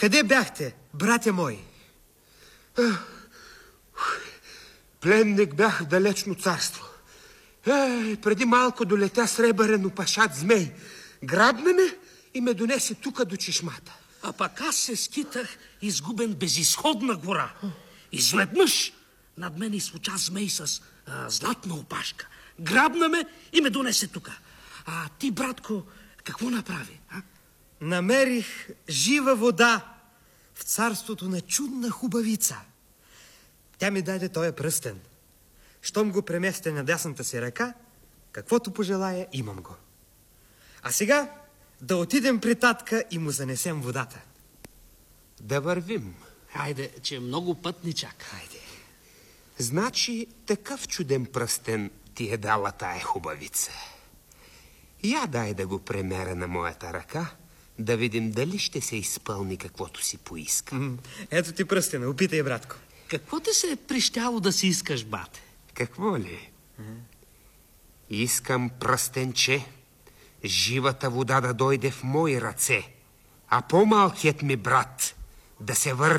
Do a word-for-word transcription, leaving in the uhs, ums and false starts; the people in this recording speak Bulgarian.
Къде бяхте, братя мои? Пленник бях в далечно царство. Е, преди малко долетя сребърен опашат змей. Грабна ме и ме донесе тука до чешмата. А пък аз се скитах изгубен безизходна гора. Изведнъж над мен изскоча змей с а, златна опашка. Грабна ме и ме донесе тука. А ти, братко, какво направи? А? Намерих жива вода в царството на чудна хубавица. Тя ми даде този пръстен. Щом го преместя на дясната си ръка, каквото пожелая, имам го. А сега да отидем при татка и му занесем водата. Да вървим. Хайде, че много път ни чака. Хайде. Значи такъв чуден пръстен ти е дала тая хубавица. Я дай да го премеря на моята ръка, да видим дали ще се изпълни каквото си поиска. М, ето ти пръстена, опитай, братко. Какво ти се е прищяло да си искаш, бате? Какво ли? Искам пръстенче, живата вода да дойде в мои ръце, а по-малкият ми брат да се върне